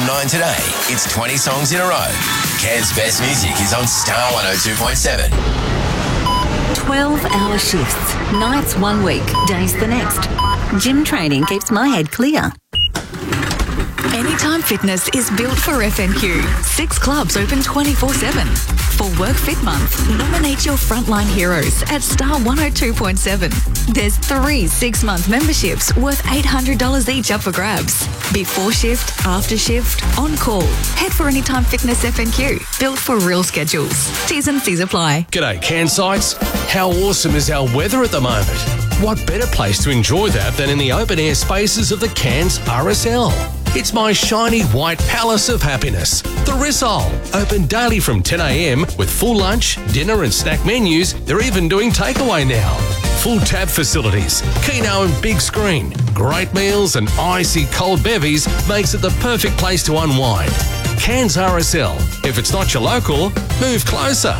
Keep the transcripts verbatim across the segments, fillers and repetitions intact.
nine today. It's twenty songs in a row. Cairns' best music is on Star one oh two point seven. twelve-hour shifts. Nights one week, days the next. Gym training keeps my head clear. Anytime Fitness is built for F N Q. Six clubs open twenty-four seven. For Work Fit Month, nominate your frontline heroes at Star one oh two point seven. There's three six-month memberships worth eight hundred dollars each up for grabs. Before shift, after shift, on call. Head for Anytime Fitness F N Q. Built for real schedules. T's and C's apply. G'day, Cairnsites. How awesome is our weather at the moment? What better place to enjoy that than in the open-air spaces of the Cairns R S L? It's my shiny white palace of happiness, the Rissole. Open daily from ten a m with full lunch, dinner and snack menus. They're even doing takeaway now. Full tab facilities, Keno and big screen, great meals and icy cold bevies makes it the perfect place to unwind. Cairns R S L. If it's not your local, move closer.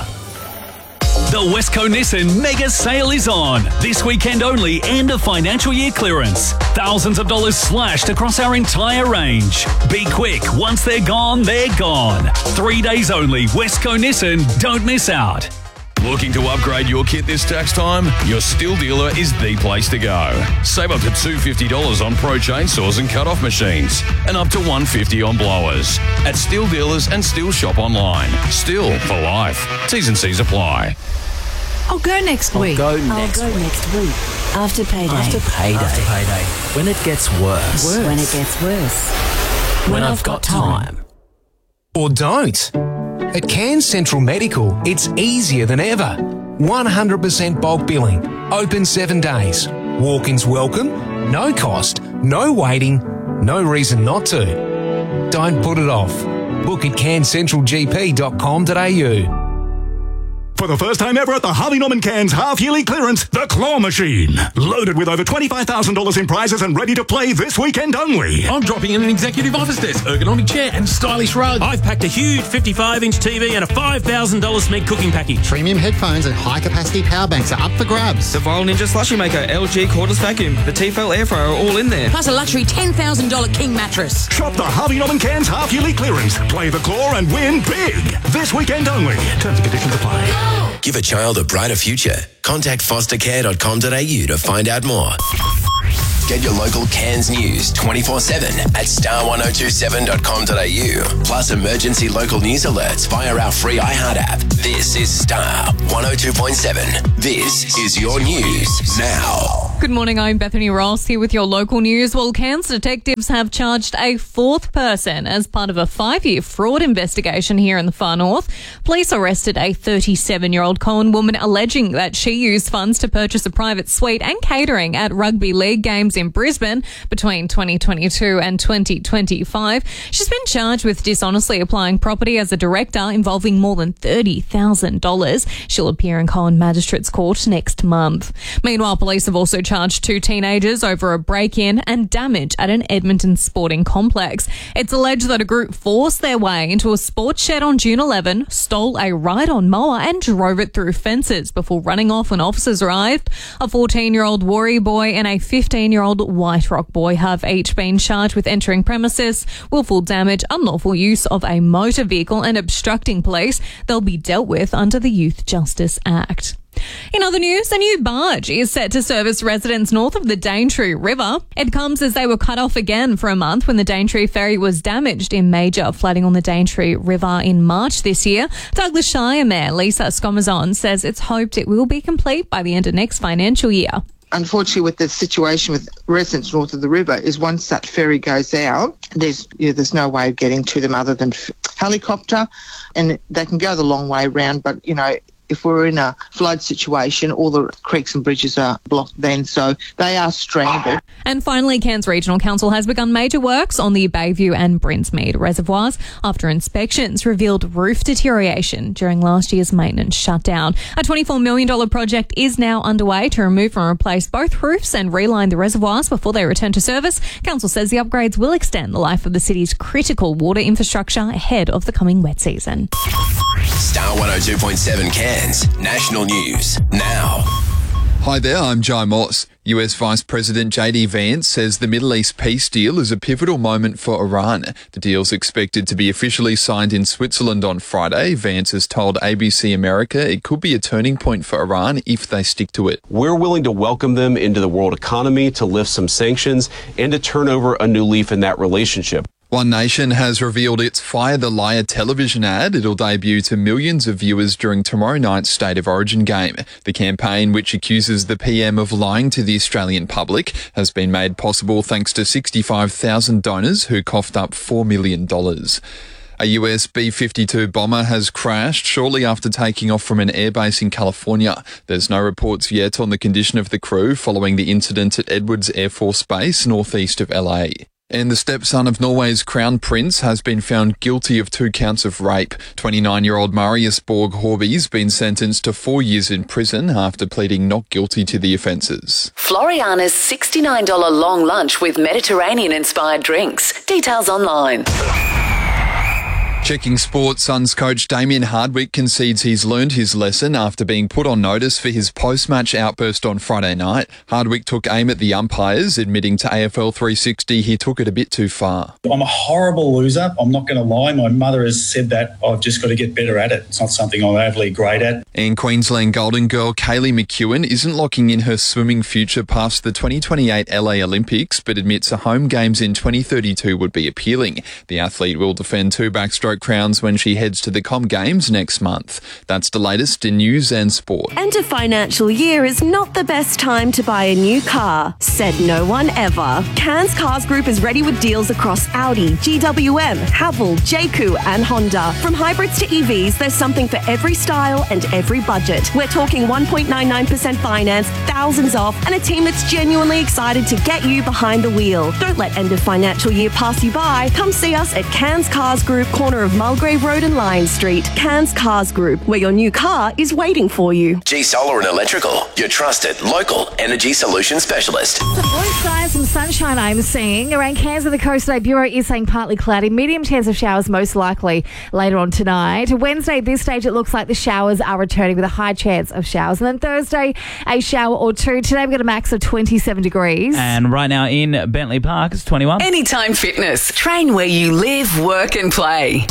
The Westco Nissan Mega Sale is on. This weekend only and a financial year clearance. Thousands of dollars slashed across our entire range. Be quick. Once they're gone, they're gone. Three days only. Westco Nissan. Don't miss out. Looking to upgrade your kit this tax time? Your Stihl dealer is the place to go. Save up to two hundred fifty dollars on pro chainsaws and cut-off machines and up to one hundred fifty dollars on blowers. At Stihl dealers and Stihl shop online. Stihl for life. T's and C's apply. I'll go next I'll week. go next I'll go week. next week. After payday. After payday. After payday. When it gets worse. Worse. When it gets worse. When, When I've, I've got, got time. time. Or don't. At Cairns Central Medical, it's easier than ever. one hundred percent bulk billing. Open seven days. Walk-ins welcome. No cost. No waiting. No reason not to. Don't put it off. Book at cairns central g p dot com dot a u. For the first time ever at the Harvey Norman Cairns half-yearly clearance, the Claw Machine. Loaded with over twenty-five thousand dollars in prizes and ready to play this weekend only. I'm dropping in an executive office desk, ergonomic chair and stylish rug. I've packed a huge fifty-five inch T V and a five thousand dollars Smeg cooking package. Premium headphones and high-capacity power banks are up for grabs. The Viral Ninja Slushy Maker, L G cordless vacuum, the Tefal air fryer are all in there. Plus a luxury ten thousand dollars King mattress. Shop the Harvey Norman Cairns half-yearly clearance. Play the Claw and win big. This weekend only. Terms and conditions apply. Give a child a brighter future. Contact foster care dot com dot a u to find out more. Get your local Cairns news twenty-four seven at star one oh two seven dot com dot a u. Plus emergency local news alerts via our free iHeart app. This is Star one oh two point seven. This is your news now. Good morning, I'm Bethany Ross here with your local news. Well, Cairns detectives have charged a fourth person as part of a five-year fraud investigation here in the far north. Police arrested a thirty-seven-year-old Coen woman alleging that she used funds to purchase a private suite and catering at rugby league games in Brisbane between twenty twenty-two and twenty twenty-five. She's been charged with dishonestly applying property as a director involving more than thirty thousand dollars. She'll appear in Coen Magistrates Court next month. Meanwhile, police have also charged two teenagers over a break-in and damage at an Edmonton sporting complex. It's alleged that a group forced their way into a sports shed on June eleventh, stole a ride-on mower and drove it through fences before running off when officers arrived. A fourteen-year-old Warri boy and a fifteen-year-old White Rock boy have each been charged with entering premises, willful damage, unlawful use of a motor vehicle and obstructing police. They'll be dealt with under the Youth Justice Act. In other news, a new barge is set to service residents north of the Daintree River. It comes as they were cut off again for a month when the Daintree ferry was damaged in major flooding on the Daintree River in March this year. Douglas Shire Mayor Lisa Scomazon says it's hoped it will be complete by the end of next financial year. Unfortunately, with the situation with residents north of the river is once that ferry goes out, there's you know, there's no way of getting to them other than f- helicopter, and they can go the long way round, but, you know, if we're in a flood situation, all the creeks and bridges are blocked then, so they are stranded. And finally, Cairns Regional Council has begun major works on the Bayview and Brinsmead reservoirs after inspections revealed roof deterioration during last year's maintenance shutdown. A twenty-four million dollars project is now underway to remove and replace both roofs and reline the reservoirs before they return to service. Council says the upgrades will extend the life of the city's critical water infrastructure ahead of the coming wet season. Star one oh two point seven Cairns, national news now. Hi there, I'm Joe Moss. U S Vice President J D Vance says the Middle East peace deal is a pivotal moment for Iran. The deal's expected to be officially signed in Switzerland on Friday. Vance has told A B C America it could be a turning point for Iran if they stick to it. We're willing to welcome them into the world economy, to lift some sanctions, and to turn over a new leaf in that relationship. One Nation has revealed its Fire the Liar television ad. It'll debut to millions of viewers during tomorrow night's State of Origin game. The campaign, which accuses the P M of lying to the Australian public, has been made possible thanks to sixty-five thousand donors who coughed up four million dollars. A U S B fifty-two bomber has crashed shortly after taking off from an airbase in California. There's no reports yet on the condition of the crew following the incident at Edwards Air Force Base, northeast of L A. And the stepson of Norway's Crown Prince has been found guilty of two counts of rape. twenty-nine-year-old Marius Borg Horby's been sentenced to four years in prison after pleading not guilty to the offences. Floriana's sixty-nine dollars long lunch with Mediterranean-inspired drinks. Details online. Checking sports, Suns coach Damien Hardwick concedes he's learned his lesson after being put on notice for his post-match outburst on Friday night. Hardwick took aim at the umpires, admitting to A F L three sixty he took it a bit too far. I'm a horrible loser. I'm not going to lie. My mother has said that I've just got to get better at it. It's not something I'm overly great at. And Queensland Golden Girl Kaylee McEwen isn't locking in her swimming future past the twenty twenty-eight L A Olympics, but admits a home games in twenty thirty-two would be appealing. The athlete will defend two backstroke crowns when she heads to the Com Games next month. That's the latest in news and sport. End of financial year is not the best time to buy a new car, said no one ever. Cairns Cars Group is ready with deals across Audi, G W M, Haval, J C U and Honda. From hybrids to E Vs, there's something for every style and every budget. We're talking one point nine nine percent finance, thousands off, and a team that's genuinely excited to get you behind the wheel. Don't let end of financial year pass you by. Come see us at Cairns Cars Group, corner of Mulgrave Road and Lyons Street. Cairns Cars Group, where your new car is waiting for you. G Solar and Electrical, your trusted local energy solution specialist. Some blue skies, some sunshine I'm seeing. Around Cairns and the coast today, Bureau is saying partly cloudy. Medium chance of showers most likely later on tonight. Wednesday, at this stage, it looks like the showers are returning with a high chance of showers. And then Thursday, a shower or two. Today, we've got a max of twenty-seven degrees. And right now in Bentley Park, it's twenty-one. Anytime Fitness. Train where you live, work and play.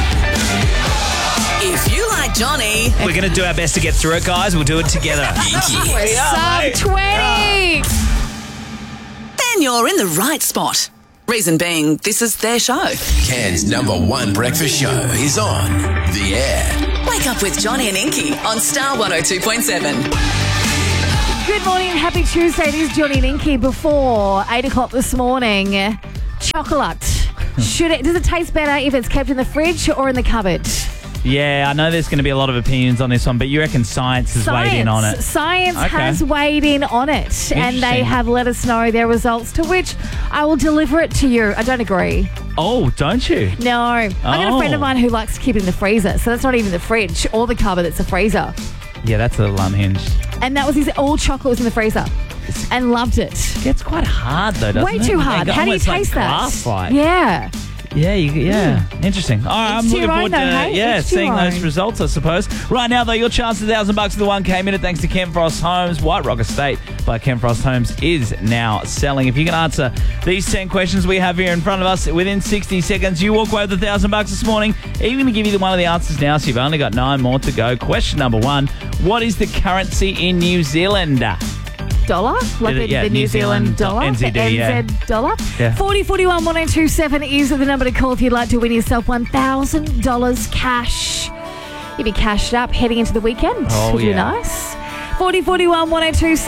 If you like Johnny... We're going to do our best to get through it, guys. We'll do it together. Sub twenty! Then you're in the right spot. Reason being, this is their show. Cairns' number one breakfast show is on the air. Wake up with Johnny and Inky on Star one oh two point seven. Good morning and happy Tuesday. It is Johnny and Inky before eight o'clock this morning. Chocolate. Should it, does it taste better if it's kept in the fridge or in the cupboard? Yeah, I know there's going to be a lot of opinions on this one, but you reckon science has science. weighed in on it? Science okay. has weighed in on it, and they have let us know their results, to which I will deliver it to you. I don't agree. Oh, don't you? No. Oh. I got a friend of mine who likes to keep it in the freezer, so that's not even the fridge or the cupboard, it's the freezer. Yeah, that's a little unhinged. And that was his, all chocolate was in the freezer. And loved it. It gets quite hard, though, doesn't Way it? Way too hard. How do you taste like that? Glass-like. Yeah. Yeah, you, yeah. Mm. Interesting. All right, I'm looking forward to hey? yeah, seeing those results, I suppose. Right now, though, your chance of a thousand bucks of the one K minute, thanks to Ken Frost Homes. White Rock Estate by Ken Frost Homes is now selling. If you can answer these ten questions we have here in front of us within sixty seconds, you walk away with a thousand bucks this morning. Even to give you the one of the answers now, so you've only got nine more to go. Question number one: what is the currency in New Zealand? Dollar? Like the, yeah, the New, New Zealand, Zealand dollar? N Z D, the N Z yeah. dollar? Yeah. forty forty-one one oh two seven is the number to call if you'd like to win yourself one thousand dollars cash. You'll be cashed up heading into the weekend. Oh, Would yeah. be nice. forty forty-one one oh two seven